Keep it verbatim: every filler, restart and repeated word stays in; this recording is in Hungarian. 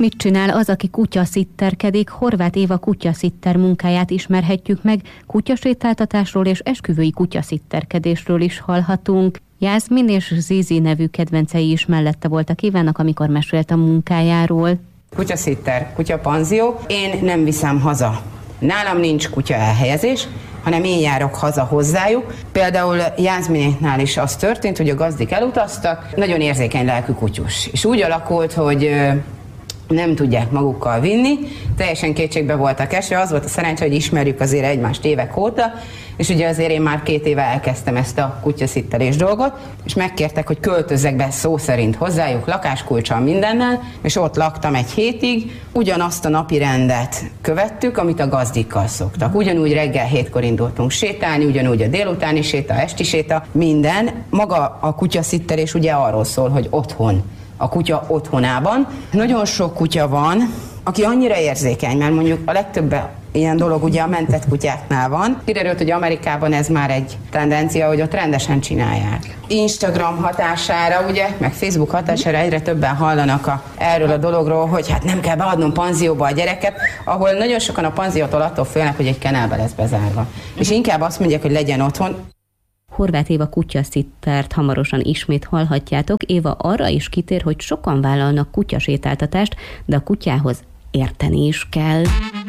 Mit csinál az, aki kutyaszitterkedik? Horváth Éva kutyaszitter munkáját ismerhetjük meg, kutyasétáltatásról és esküvői kutyaszitterkedésről is hallhatunk. Jászmin és Zizi nevű kedvencei is mellette voltak Évának, amikor mesélt a munkájáról. Kutyaszitter, kutyapanzió, én nem viszem haza. Nálam nincs kutya elhelyezés, hanem én járok haza hozzájuk. Például Jászminéknál is az történt, hogy a gazdik elutaztak, nagyon érzékeny lelkű kutyus. És úgy alakult, hogy nem tudják magukkal vinni, teljesen kétségbe voltak esve, az volt a szerencse, hogy ismerjük azért egymást évek óta, és ugye azért én már két éve elkezdtem ezt a kutyaszittelés dolgot, és megkértek, hogy költözzek be szó szerint hozzájuk, lakáskulccsal mindennel, és ott laktam egy hétig, ugyanazt a napi rendet követtük, amit a gazdikkal szoktak. Ugyanúgy reggel hétkor indultunk sétálni, ugyanúgy a délutáni séta, esti séta, minden. Maga a kutyaszittelés ugye arról szól, hogy otthon, a kutya otthonában. Nagyon sok kutya van, aki annyira érzékeny, mert mondjuk a legtöbb ilyen dolog ugye a mentett kutyáknál van. Kiderült, hogy Amerikában ez már egy tendencia, hogy ott rendesen csinálják. Instagram hatására, ugye, meg Facebook hatására egyre többen hallanak a, erről a dologról, hogy hát nem kell beadnom panzióba a gyereket, ahol nagyon sokan a panziótól attól félnek, hogy egy kenelbe lesz bezárva. És inkább azt mondják, hogy legyen otthon. Horváth Éva kutyaszittert hamarosan ismét hallhatjátok. Éva arra is kitér, hogy sokan vállalnak kutyasétáltatást, de a kutyához érteni is kell.